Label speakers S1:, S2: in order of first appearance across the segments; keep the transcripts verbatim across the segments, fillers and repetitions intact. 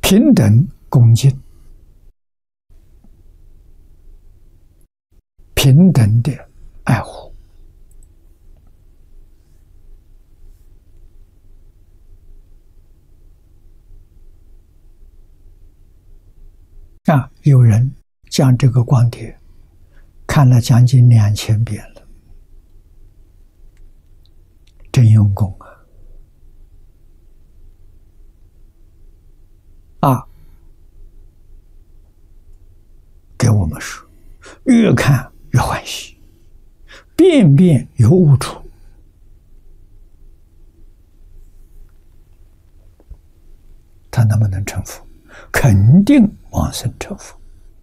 S1: 平等恭敬，平等的爱护。啊，有人将这个光碟看了将近两千遍了，真用功啊！啊，给我们说，越看越欢喜，遍遍有悟处。他能不能成佛？肯定往生成佛。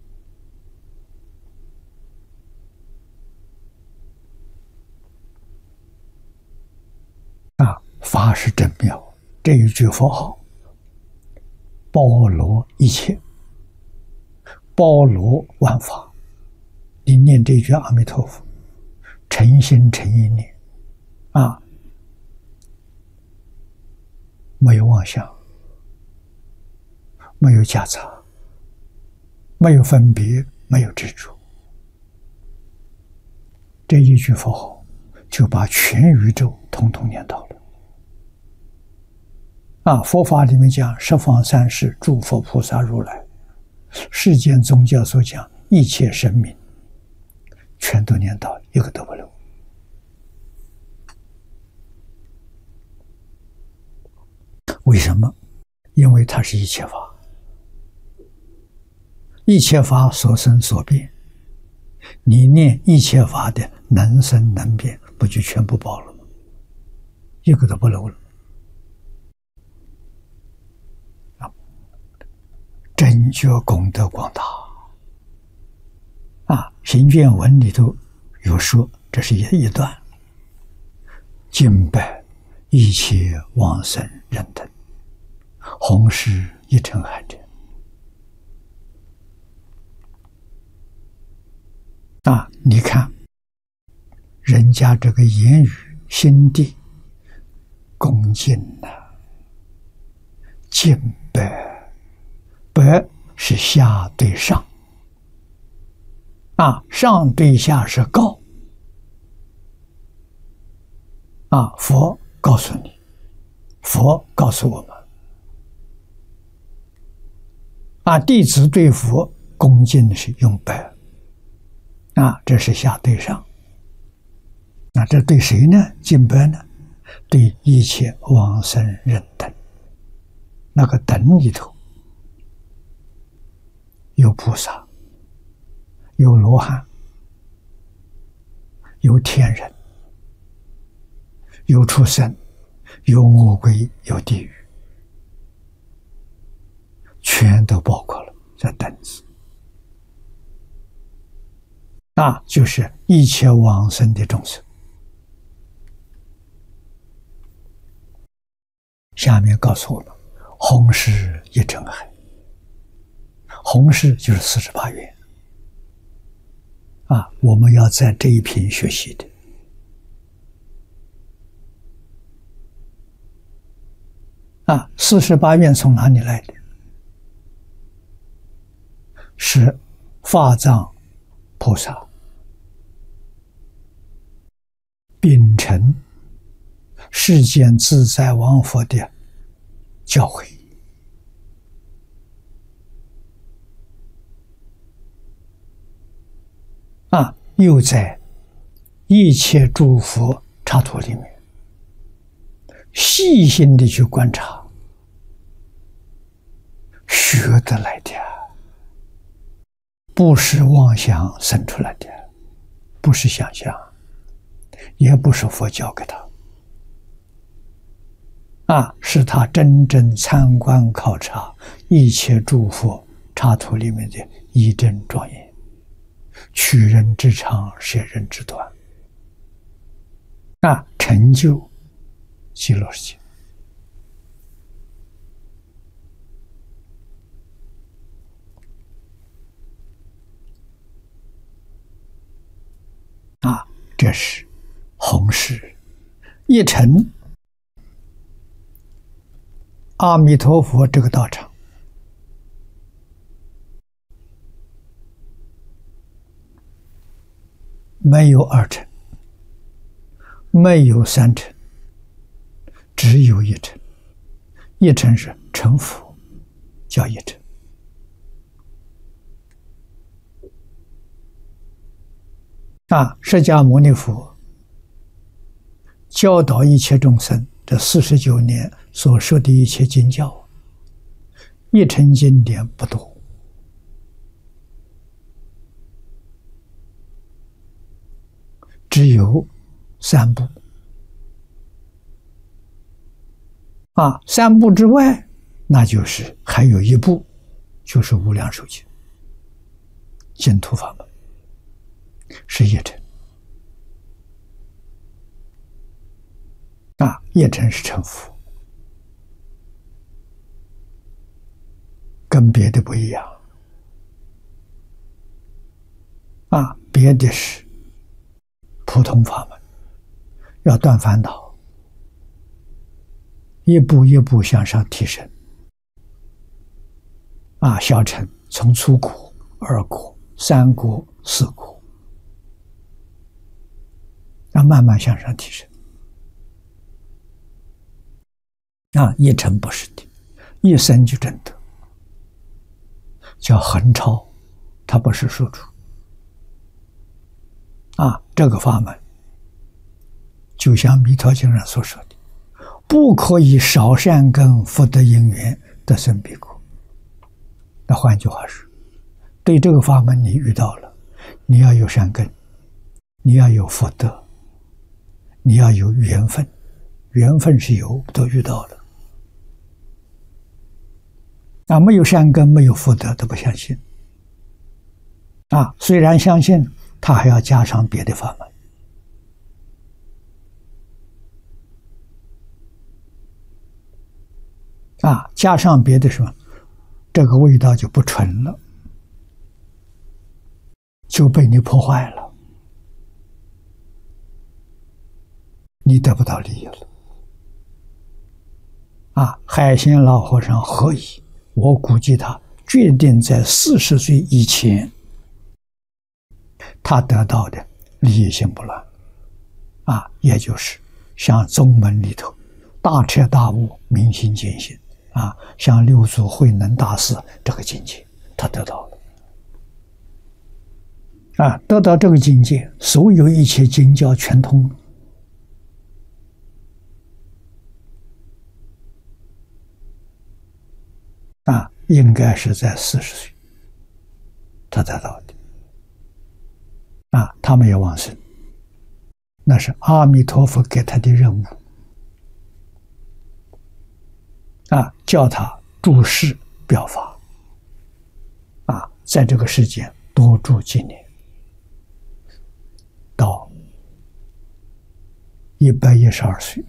S1: 啊，法是真妙，这一句佛号包罗一切，包罗万法。你念这句阿弥陀佛，诚心诚意念，啊，没有妄想，没有夹杂，没有分别，没有执着。这一句佛号就把全宇宙统统念到了。啊，佛法里面讲十方三世诸佛菩萨如来，世间宗教所讲一切神明，全都念到，一个都不漏。为什么？因为它是一切法，一切法所生所变，你念一切法的能生能变，不就全部包了吗？一个都不漏了。真觉功德广大啊！行愿文里头有说，这是一一段：敬拜一切往生人等，弘誓一尘海者。啊，你看人家这个言语心地恭敬呐、啊，敬拜。白是下对上，啊，上对下是告，啊，佛告诉你，佛告诉我们，啊，弟子对佛恭敬的是用白，啊，这是下对上，那这对谁呢？敬拜呢？对一切往生人等，那个等里头。有菩萨，有罗汉，有天人，有畜生，有魔鬼，有地狱，全都包括了这等字。那就是一切往生的众生。下面告诉我们，弘誓一尘海。弘誓就是四十八愿啊，我们要在这一品学习的啊。四十八愿从哪里来的？是法藏菩萨秉承世间自在王佛的教诲。啊，又在一切诸佛刹土里面细心的去观察，学得来的，不是妄想生出来的，不是想象，也不是佛教给他，啊，是他真正参观考察一切诸佛刹土里面的一真庄严。取人之长，舍人之短，啊，成就极乐世界。啊，这是弘誓一尘。阿弥陀佛这个道场没有二乘，没有三乘，只有一乘。一乘是成佛，叫一乘。啊，释迦牟尼佛教导一切众生这四十九年所说的一切经教，一乘经典不多，只有三部。啊，三部之外，那就是还有一部，就是《无量寿经》净土法门，是一乘。啊，一乘是成佛，跟别的不一样。啊，别的是普通法门，要断烦恼，一步一步向上提升。啊，小乘从初果、二果、三果、四果，要慢慢向上提升。啊，一乘不是的，一生就证得，叫横超，它不是输出。啊，这个法门，就像《弥陀经》上所说的，不可以少善根福德因缘得生彼国。那换句话说，对这个法门你遇到了，你要有善根，你要有福德，你要有缘分，缘分是有，都遇到了。啊，没有善根，没有福德，都不相信。啊，虽然相信，他还要加上别的法门。啊，加上别的什么，这个味道就不纯了，就被你破坏了，你得不到利益了。啊，海鲜老和尚何以？我估计他决定在四十岁以前，他得到的利益性不乱。啊，也就是像宗门里头大彻大悟、明心见性。啊，像六祖慧能大师这个境界，他得到了。啊，得到这个境界，所有一切经教全通了。啊，应该是在四十岁，他得到的。啊，他没有往生，那是阿弥陀佛给他的任务。啊，叫他住世表法，啊，在这个世间多住几年，到一百一十二岁，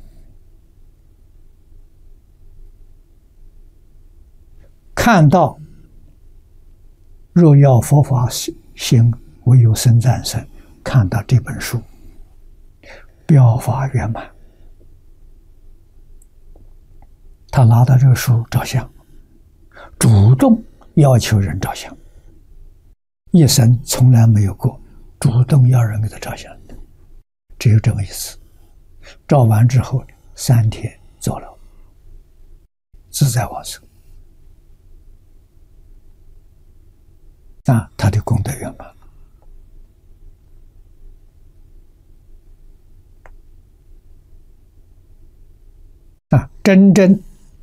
S1: 看到若要佛法行，唯有僧赞僧，看到这本书，表法圆满。他拿到这个书照相，主动要求人照相，一生从来没有过主动要人给他照相的，只有这么一次。照完之后三天走了，自在往生。啊，他的功德圆满。啊，真正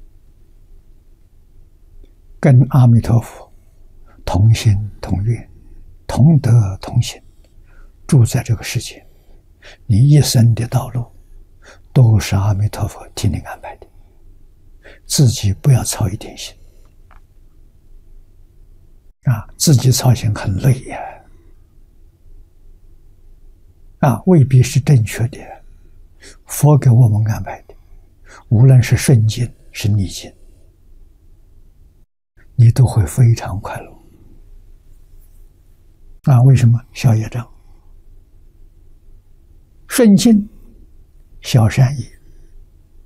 S1: 跟阿弥陀佛同心同愿，同德同行，住在这个世界，你一生的道路都是阿弥陀佛替你安排的，自己不要操一点心。啊，自己操心很累呀。啊，未必是正确的，佛给我们安排的，无论是顺境是逆境，你都会非常快乐。啊，为什么？消业障。顺境消善业，